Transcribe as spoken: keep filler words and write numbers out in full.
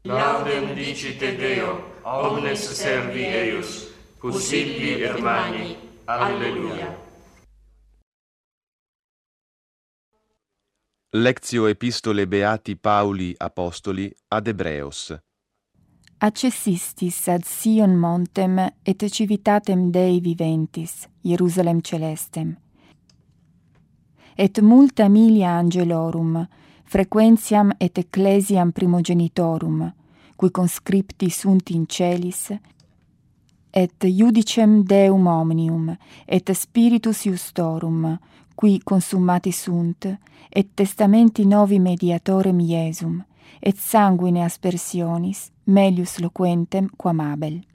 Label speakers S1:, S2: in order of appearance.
S1: Laudem dicite Deo, omnes servi eius, pussilli Hermani. Alleluia.
S2: Lectio Epistole Beati Pauli Apostoli ad Hebreos.
S3: Accessistis ad Sion montem et civitatem Dei viventis, Jerusalem celestem. Et multa milia angelorum, frequentiam et ecclesiam primogenitorum, qui conscripti sunt in celis, et iudicem Deum omnium, et spiritus iustorum, qui consummati sunt, et testamenti novi mediatorem Iesum, et sanguine aspersionis, melius loquentem quam Abel.